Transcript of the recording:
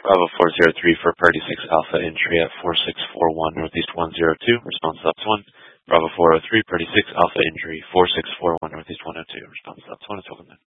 Bravo 403 for Party 6 Alpha entry at 4641 Northeast 102. Response stops 1. Bravo 403, Party 6 Alpha entry 4641 Northeast 102. Response stops 1. It's open then.